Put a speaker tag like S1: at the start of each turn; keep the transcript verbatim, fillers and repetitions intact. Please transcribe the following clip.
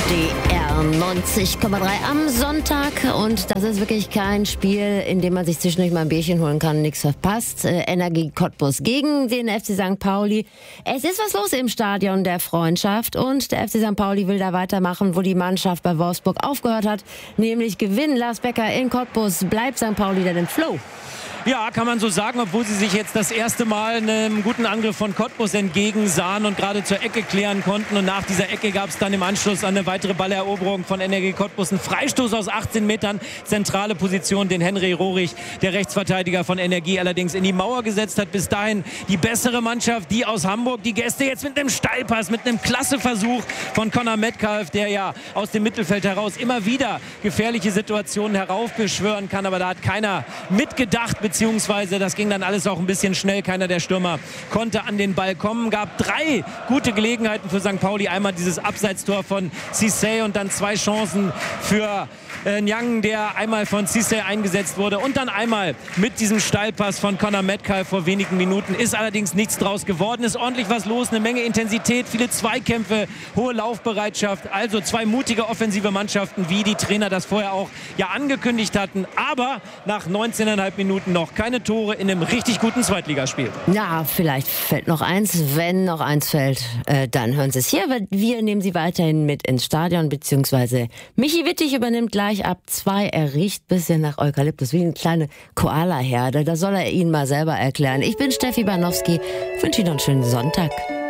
S1: D R neunzig Komma drei am Sonntag, und das ist wirklich kein Spiel, in dem man sich zwischendurch mal ein Bierchen holen kann, nichts verpasst. Äh, Energie Cottbus gegen den F C Sankt Pauli. Es ist was los im Stadion der Freundschaft, und der F C Sankt Pauli will da weitermachen, wo die Mannschaft bei Wolfsburg aufgehört hat, nämlich gewinnen. Lars Becker in Cottbus. Bleibt Sankt Pauli denn im Flow?
S2: Ja, kann man so sagen, obwohl sie sich jetzt das erste Mal einem guten Angriff von Cottbus entgegensahen und gerade zur Ecke klären konnten. Und nach dieser Ecke gab es dann im Anschluss an eine weitere Balleroberung von Energie Cottbus einen Freistoß aus achtzehn Metern. Zentrale Position, den Henry Rohrig, der Rechtsverteidiger von Energie, allerdings in die Mauer gesetzt hat. Bis dahin die bessere Mannschaft, die aus Hamburg. Die Gäste jetzt mit einem Steilpass, mit einem klasse Versuch von Conor Metcalf, der ja aus dem Mittelfeld heraus immer wieder gefährliche Situationen heraufbeschwören kann. Aber da hat keiner mitgedacht, beziehungsweise das ging dann alles auch ein bisschen schnell. Keiner der Stürmer konnte an den Ball kommen. Gab drei gute Gelegenheiten für Sankt Pauli. Einmal dieses Abseitstor von Cissé und dann zwei Chancen für äh, Nyang, der einmal von Cissé eingesetzt wurde. Und dann einmal mit diesem Steilpass von Conor Metcalf vor wenigen Minuten. Ist allerdings nichts draus geworden. Ist ordentlich was los. Eine Menge Intensität, viele Zweikämpfe, hohe Laufbereitschaft. Also zwei mutige offensive Mannschaften, wie die Trainer das vorher auch ja angekündigt hatten. Aber nach neunzehneinhalb Minuten noch keine Tore in einem richtig guten Zweitligaspiel.
S1: Ja, vielleicht fällt noch eins. Wenn noch eins fällt, äh, dann hören Sie es hier. Wir nehmen Sie weiterhin mit ins Stadion, beziehungsweise Michi Wittig übernimmt gleich ab zwei. Er riecht ein bisschen nach Eukalyptus, wie eine kleine Koala-Herde. Da soll er Ihnen mal selber erklären. Ich bin Steffi Banowski, wünsche Ihnen noch einen schönen Sonntag.